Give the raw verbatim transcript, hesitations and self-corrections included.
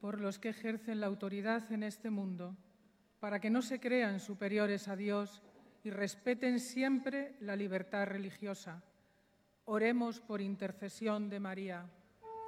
por los que ejercen la autoridad en este mundo, para que no se crean superiores a Dios y respeten siempre la libertad religiosa. Oremos por intercesión de María.